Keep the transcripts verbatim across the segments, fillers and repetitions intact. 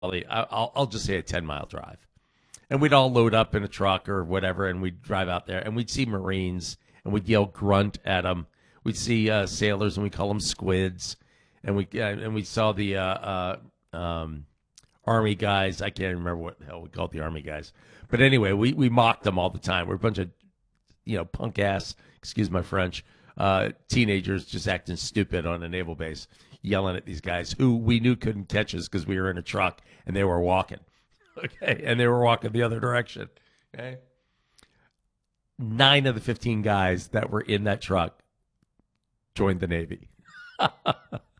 probably, I- I'll, I'll just say a ten mile drive. And we'd all load up in a truck or whatever, and we'd drive out there, and we'd see Marines, and we'd yell grunt at them. We'd see uh, sailors, and we call them squids, and we uh, and we saw the uh, uh, um, Army guys. I can't remember what the hell we called the Army guys, but anyway, we we mocked them all the time. We're a bunch of, you know, punk ass, excuse my French, uh, teenagers just acting stupid on a naval base, yelling at these guys who we knew couldn't catch us because we were in a truck and they were walking. Okay, and they were walking the other direction. Okay, nine of the fifteen guys that were in that truck joined the Navy. I,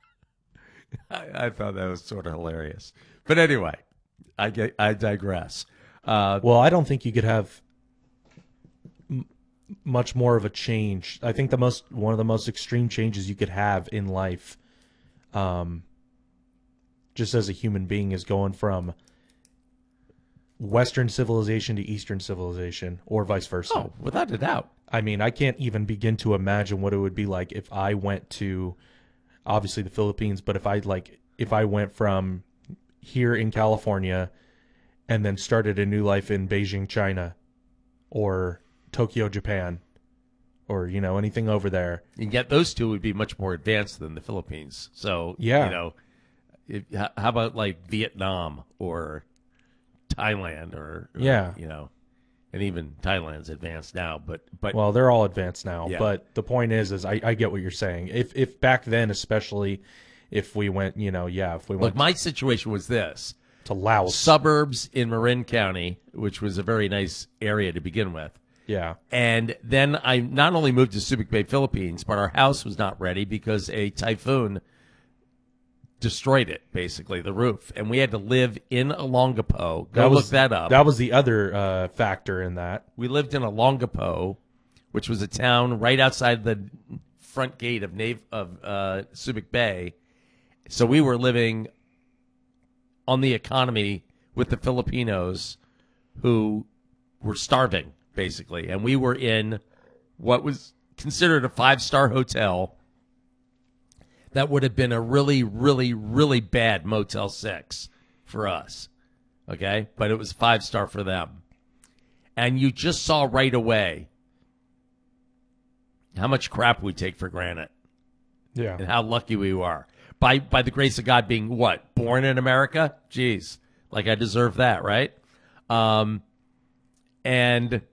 I thought that was sort of hilarious. But anyway, I get, I digress. Uh, well, I don't think you could have m- much more of a change. I think the most one of the most extreme changes you could have in life, um, just as a human being, is going from Western civilization to Eastern civilization, or vice versa. Oh, without a doubt. I mean, I can't even begin to imagine what it would be like if I went to, obviously the Philippines, but if I like if I went from here in California and then started a new life in Beijing, China, or Tokyo, Japan, or, you know, anything over there. And yet those two would be much more advanced than the Philippines. So, yeah. you know, if, how about like Vietnam or Thailand or, or, yeah, you know, and even Thailand's advanced now, but but well, they're all advanced now. Yeah. But the point is, is I, I get what you're saying. If if back then, especially if we went, you know, yeah, if we went look, my situation was this: to Laos, suburbs in Marin County, which was a very nice area to begin with. Yeah, and then I not only moved to Subic Bay, Philippines, but our house was not ready because a typhoon destroyed it, basically, the roof. And we had to live in Olongapo. Go that was, look that up. That was the other uh, factor in that. We lived in Olongapo, which was a town right outside the front gate of Nav- of uh, Subic Bay. So we were living on the economy with the Filipinos who were starving, basically. And we were in what was considered a five-star hotel that would have been a really, really, really bad Motel six for us, okay? But it was five-star for them. And you just saw right away how much crap we take for granted. Yeah. And how lucky we are. By by the grace of God being, what, born in America? Jeez, like I deserve that, right? Um, and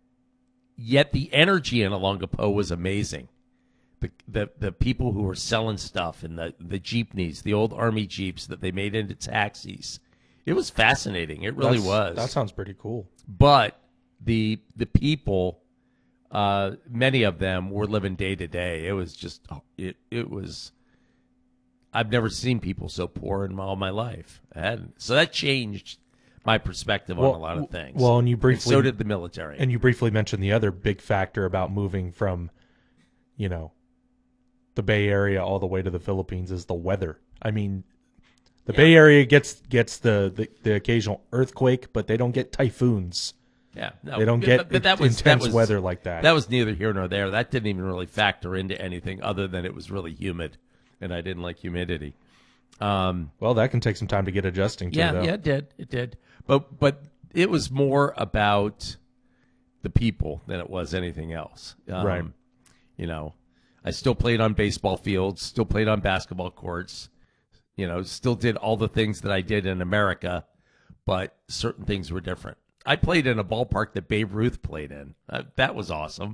yet the energy in Olongapo was amazing. The, the the people who were selling stuff in the, the jeepneys, the old army jeeps that they made into taxis. It was fascinating. It really That's, was. That sounds pretty cool. But the the people, uh, many of them were living day to day. It was just, it it was, I've never seen people so poor in all my life. I hadn't. So that changed my perspective well, on a lot of things. Well, and you briefly, and so did the military. And you briefly mentioned the other big factor about moving from, you know, the Bay Area all the way to the Philippines is the weather. I mean, the yeah. Bay Area gets gets the, the, the occasional earthquake, but they don't get typhoons. Yeah, no, they don't get but, but that was, intense that was, weather like that. That was neither here nor there. That didn't even really factor into anything other than it was really humid, and I didn't like humidity. Um, well, that can take some time to get adjusting to. Yeah, though. yeah, it did. It did. But but it was more about the people than it was anything else. Um, right. You know, I still played on baseball fields, still played on basketball courts, you know, still did all the things that I did in America, but certain things were different. I played in a ballpark that Babe Ruth played in. Uh, that was awesome.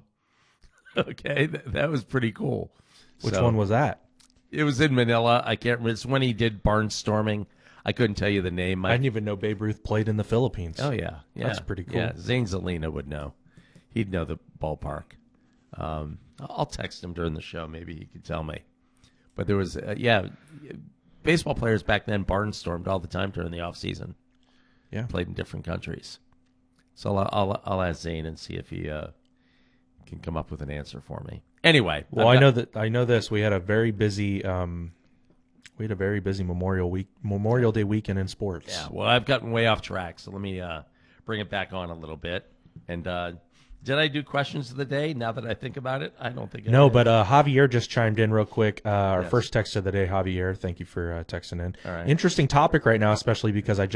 Okay, Th- that was pretty cool. Which so, one was that? It was in Manila. I can't remember. It's when he did barnstorming. I couldn't tell you the name. I, I didn't even know Babe Ruth played in the Philippines. Oh, yeah. yeah. That's pretty cool. Yeah, Zane Zelina would know. He'd know the ballpark. Um, I'll text him during the show. Maybe he could tell me. But there was, uh, yeah, baseball players back then barnstormed all the time during the off season. Yeah, played in different countries. So I'll I'll, I'll ask Zane and see if he uh, can come up with an answer for me. Anyway, well, got, I know that I know this. We had a very busy, um, we had a very busy Memorial Week, Memorial Day weekend in sports. Yeah. Well, I've gotten way off track, so let me uh, bring it back on a little bit and. Uh, Did I do questions of the day? Now that I think about it, I don't think I No, did. but uh, Javier just chimed in real quick. Uh, our Yes. first text of the day, Javier. Thank you for uh, texting in. All right. Interesting topic right now, especially because I